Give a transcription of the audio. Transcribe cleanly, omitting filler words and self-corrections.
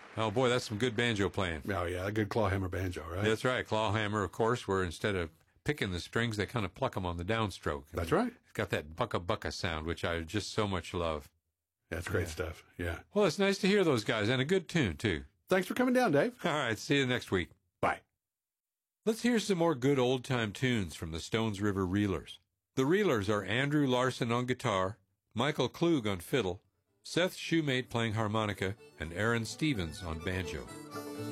Oh, boy, that's some good banjo playing. Oh, yeah, a good clawhammer banjo, right? That's right. Clawhammer, of course, where instead of picking the strings, they kind of pluck them on the downstroke. That's right. It's got that bucka-bucka sound, which I just so much love. That's great stuff, yeah. Well, it's nice to hear those guys, and a good tune, too. Thanks for coming down, Dave. All right, see you next week. Bye. Let's hear some more good old-time tunes from the Stones River Reelers. The Reelers are Andrew Larson on guitar, Michael Klug on fiddle, Seth Shoemate playing harmonica, and Aaron Stevens on banjo.